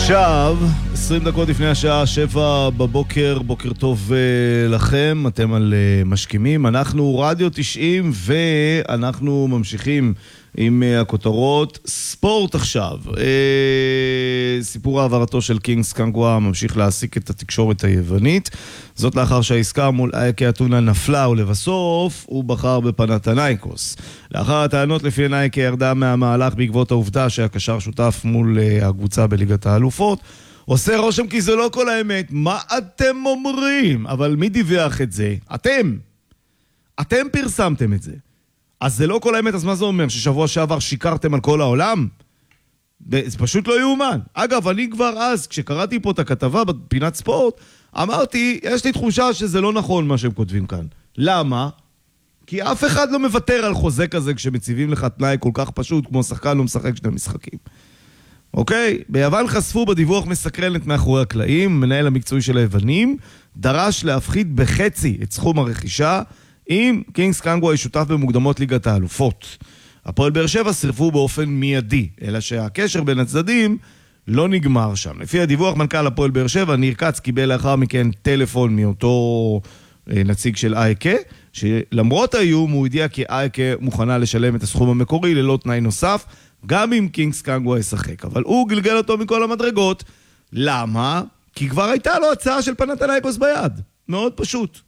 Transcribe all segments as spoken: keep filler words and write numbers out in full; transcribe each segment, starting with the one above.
עכשיו, עשרים דקות לפני השעה שבע בבוקר, בוקר טוב uh, לכם, אתם על uh, משכימים, אנחנו רדיו תשעים ואנחנו ממשיכים עם uh, הכותרות. ספורט עכשיו, uh, סיפור העברתו של קינגס קנגווה ממשיך להעסיק את התקשורת היוונית, זאת לאחר שהעסקה מול אייקה אתונה נפלה ולבסוף הוא בחר בפנתנייקוס. לאחר הטענות לפי אייקה ירדה מהמהלך בעקבות העובדה שהקשר שותף מול uh, הקבוצה בליגת האלופות, עושה רושם כי זה לא כל האמת. מה אתם אומרים? אבל מי דיווח את זה? אתם. אתם פרסמתם את זה. אז זה לא כל האמת, אז מה זה אומר? ששבוע שעבר שיקרתם על כל העולם? זה פשוט לא יאומן. אגב, אני כבר אז, כשקראתי פה את הכתבה בפינת ספורט, אמרתי, יש לי תחושה שזה לא נכון מה שהם כותבים כאן. למה? כי אף אחד לא מוותר על חוזה כזה כשמציבים לך תנאי כל כך פשוט, כמו שחקן לא משחק שני משחקים. אוקיי? ביוון חשפו בדיווח מסקרנת מאחורי הקלעים, מנהל המקצועי של היוונים, דרש להפחית בחצי את סכום הרכישה, אם קינגס קנגווה ישותף במוקדמות ליגת האלופות. הפועל באר שבע סירבו באופן מיידי, אלא שהקשר בין הצדדים לא נגמר שם. לפי הדיווח, מנכ"ל הפועל באר שבע, ניר קץ, קיבל לאחר מכן טלפון מאותו נציג של אייקה, שלמרות האיום הוא הודיע כי אייקה מוכנה לשלם את הסכום המקורי ללא תנאי נוסף, גם אם קינגס קנגווה ישחק. אבל הוא גלגל אותו מכל המדרגות. למה? כי כבר הייתה לו הצעה של פנתנייקוס ביד. מאוד פשוט.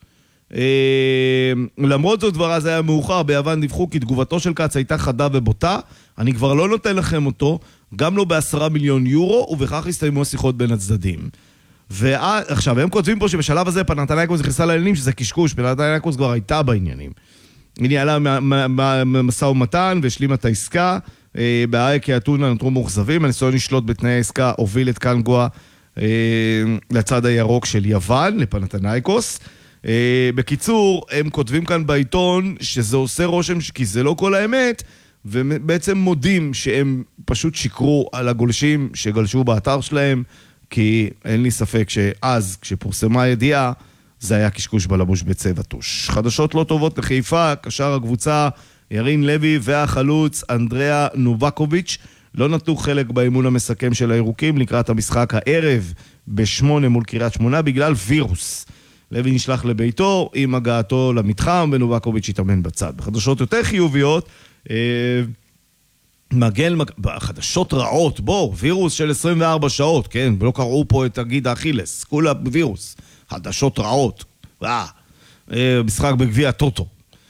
למרות זאת כבר אז היה מאוחר, ביוון דיווחו כי תגובתו של קץ הייתה חדה ובוטה, אני כבר לא נותן לכם אותו, גם לא בעשרה מיליון יורו, ובכך הסתיימו השיחות בין הצדדים. ועכשיו, הם כותבים פה שבשלב הזה פנתנייקוס נכנסה לעניינים, שזה קשקוש, פנתנייקוס כבר הייתה בעניינים. היא עלה משא ומתן והשלימה את העסקה, באייקה אתונה נותרו מאוכזבים, הניסיון לשלוט בתנאי העסקה הוביל את קנגווה לצד הירוק של יוון, לפנתנייקוס. בקיצור, הם כותבים כאן בעיתון שזה עושה רושם כי זה לא כל האמת, ובעצם מודים שהם פשוט שיקרו על הגולשים שגלשו באתר שלהם, כי אין לי ספק שאז, כשפורסמה הידיעה, זה היה קשקוש בלבוש בצבע טוש. חדשות לא טובות לחיפה, קשר הקבוצה ירין לוי והחלוץ אנדריה נובקוביץ' לא נתנו חלק באימון המסכם של הירוקים לקראת המשחק הערב בשמונה מול קריית שמונה בגלל וירוס. לוי נשלח לביתו עם הגעתו למתחם ונובקוביץ' התאמן בצד. בחדשות יותר חיוביות, מגן, חדשות רעות, בוא, וירוס של עשרים וארבע שעות, כן, ולא קראו פה את תגיד האכילס, כולה וירוס, חדשות רעות, אה, משחק בגביע טוטו.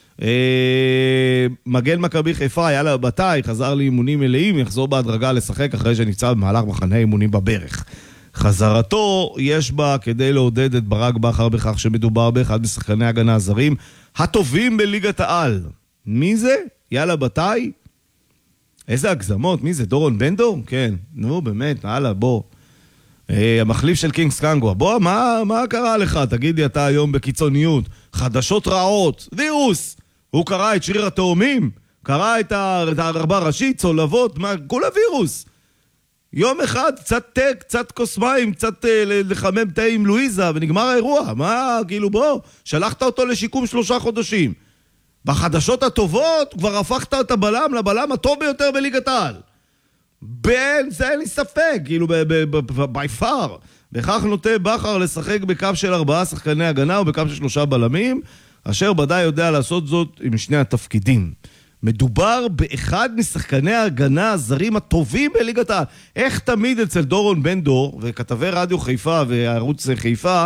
מגן מכבי חיפה, היה לה בתאי, חזר לאימונים מלאים, יחזור בהדרגה לשחק אחרי שנפצע במהלך מחנה אימונים בברך. חזרתו יש בה כדי לעודד את ברק בכר בכך שמדובר באחד משחקני הגנה הזרים הטובים בליגת העל. מי זה? יאללה בתאי? איזה הגזמות, מי זה? דורון בנדו? כן, נו באמת, הלאה, בוא. אה, המחליף של קינגס קנגווה, בוא, מה, מה קרה לך? תגיד לי אתה היום בקיצוניות. חדשות רעות, וירוס. הוא קרא את שריר התאומים, קרא את הרבה ראשית, צולבות, מה, כולה וירוס. יום אחד, קצת תה, קצת כוס מים, קצת אה, לחמם תה עם לואיזה, ונגמר האירוע. מה, כאילו בוא, שלחת אותו לשיקום שלושה חודשים. בחדשות הטובות, כבר הפכת את הבלם לבלם הטוב ביותר בליגת העל. בין, זה אין לי ספק, כאילו, by far. בכך נוטה בכר לשחק בקו של ארבעה שחקני הגנה, ובקו של שלושה בלמים, אשר ודאי יודע לעשות זאת עם שני התפקידים. מדובר באחד משחקני ההגנה הזרים הטובים בליגת העל. איך תמיד אצל דורון בנדור, וכתבי רדיו חיפה וערוץ חיפה,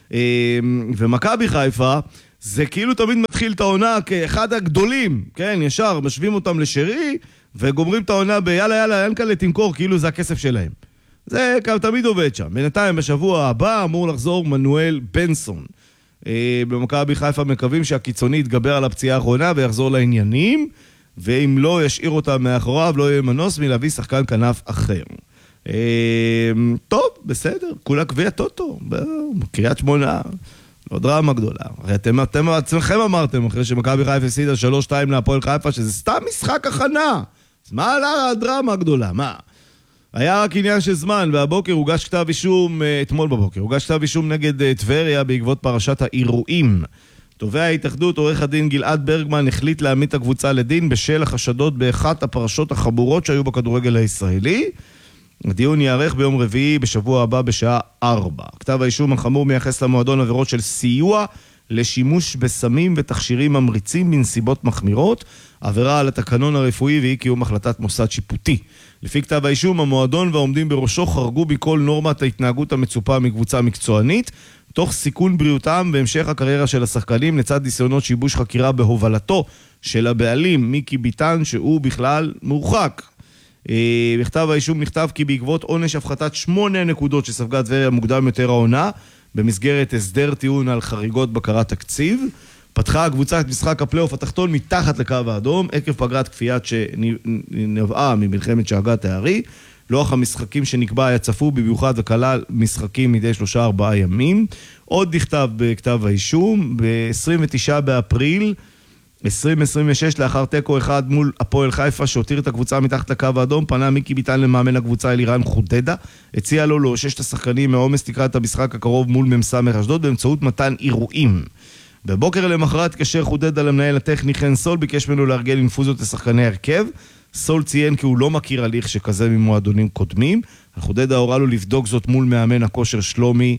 ומכבי חיפה, זה כאילו תמיד מתחיל את העונה כאחד הגדולים, כן, ישר, משווים אותם לשרי, וגומרים את העונה ביאללה יאללה, אין כאלה תמכור, כאילו זה הכסף שלהם. זה תמיד עובד שם. בינתיים בשבוע הבא אמור לחזור מנואל בנסון. במכבי חיפה מקווים שהקיצוני יתגבר על הפציעה האחרונה ויחזור לעניינים, ואם לא ישאיר אותה מאחוריו, לא יהיה מנוס מלהביא שחקן כנף אחר. טוב, בסדר, כולה גביע טוטו, קריית שמונה, לא דרמה גדולה. הרי אתם, אתם עצמכם אמרתם, אחרי שמכבי חיפה הפסידה שלוש שתיים להפועל חיפה, שזה סתם משחק הכנה. אז מה עלה הדרמה הגדולה? מה? היה רק עניין של זמן, והבוקר הוגש כתב אישום, אתמול בבוקר, הוגש כתב אישום נגד טבריה בעקבות פרשת האירועים. תובע ההתאחדות, עורך הדין גלעד ברגמן, החליט להעמיד את הקבוצה לדין בשל החשדות באחת הפרשות החמורות שהיו בכדורגל הישראלי. הדיון יערך ביום רביעי בשבוע הבא בשעה ארבע. כתב האישום החמור מייחס למועדון עבירות של סיוע לשימוש בסמים ותכשירים ממריצים בנסיבות מחמירות, עבירה על התקנון הרפואי ואי קיום החלטת מוסד שיפוטי. לפי כתב האישום, המועדון והעומדים בראשו חרגו בכל נורמת ההתנהגות המצופה מקבוצה מקצוענית, תוך סיכון בריאותם בהמשך הקריירה של השחקנים, לצד ניסיונות שיבוש חקירה בהובלתו של הבעלים מיקי ביטן, שהוא בכלל מורחק. בכתב האישום נכתב כי בעקבות עונש הפחתת שמונה נקודות שספגה טבריה מוקדם יותר העונה, במסגרת הסדר טיעון על חריגות בקרת תקציב, פתחה הקבוצה את משחק הפלייאוף התחתון מתחת לקו האדום, עקב פגרת כפיית שנבעה ממלחמת שאגת הערי. לוח המשחקים שנקבע היה צפו במיוחד וכלל משחקים מדי שלושה ארבעה ימים. עוד נכתב בכתב האישום, ב-עשרים ותשעה באפריל עשרים עשרים ושש, לאחר תיקו אחד מול הפועל חיפה שהותיר את הקבוצה מתחת לקו האדום, פנה מיקי ביטן למאמן הקבוצה אלירן חודדה, הציע לו לאושש את השחקנים מהעומס לקראת המשחק הקרוב מול ממסמך אשדוד באמצעות מתן אירועים. בבוקר למחרת התקשר חודדה למנהל הטכני חן סול, ביקש ממנו לארגן אינפוזיות לשחקני הרכב. סול ציין כי הוא לא מכיר הליך שכזה ממועדונים קודמים. חודדה הורה לו לבדוק זאת מול מאמן הכושר שלומי,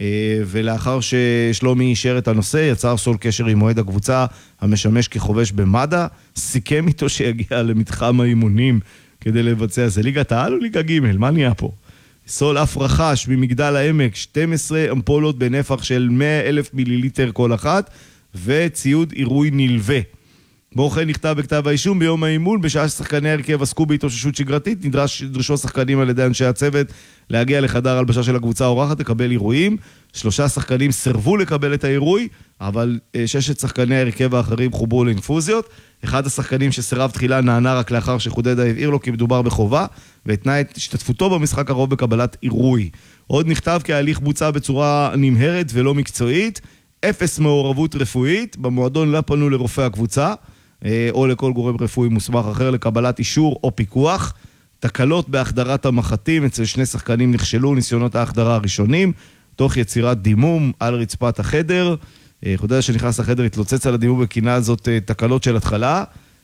ולאחר ששלומי אישר את הנושא, יצר סול קשר עם מועד הקבוצה המשמש כחובש במד"א, סיכם איתו שיגיע למתחם האימונים כדי לבצע. זה ליגת העל או ליגה ג'? מה נהיה פה? סול אף רכש ממגדל העמק שתים עשרה אמפולות בנפח של מאה אלף מיליליטר כל אחת, וציוד עירוי נלווה. כמו כן נכתב בכתב האישום, ביום האימון, בשעה ששחקני הרכב עסקו בהתאוששות שגרתית, נדרש דרישו שחקנים על ידי אנשי הצוות להגיע לחדר הלבשה של הקבוצה האורחת לקבל אירועים. שלושה שחקנים סרבו לקבל את האירוי, אבל ששת שחקני הרכב האחרים חוברו לאינפוזיות. אחד השחקנים שסירב תחילה נענה רק לאחר שחודדה הבהיר לו כי מדובר בחובה, והתנה את השתתפותו במשחק הרוב בקבלת אירוי. עוד נכתב כי ההליך בוצע בצורה נמהרת ולא מקצועית, אפס מעורבות רפואית, במועדון לא פנו לרופא הקבוצה, או לכל גורם רפואי מוסמך אחר לקבלת אישור או פיקוח. תקלות בהחדרת המחתים אצל שני שחקנים נכשלו ניסיונות ההחדרה הראשונים, תוך יצירת דימום על רצפת החדר. חודדה שנכנס לחדר התלוצץ על הדימום בקינה זאת תקלות של התחלה.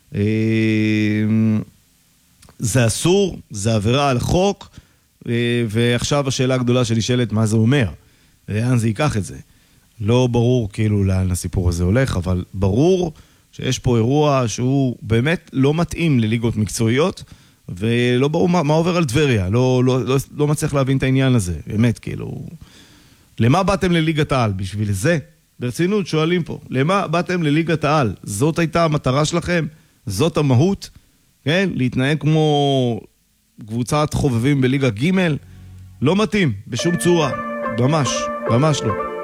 זה אסור, זה עבירה על חוק, ועכשיו השאלה הגדולה שנשאלת מה זה אומר, לאן זה ייקח את זה. לא ברור כאילו לאן הסיפור הזה הולך, אבל ברור שיש פה אירוע שהוא באמת לא מתאים לליגות מקצועיות, ולא ברור מה, מה עובר על טבריה, לא, לא, לא, לא מצליח להבין את העניין הזה, באמת כאילו. למה באתם לליגת העל? בשביל זה? ברצינות שואלים פה, למה באתם לליגת העל? זאת הייתה המטרה שלכם? זאת המהות? כן? להתנהג כמו קבוצת חובבים בליגה ג'? לא מתאים, בשום צורה. ממש, ממש לא.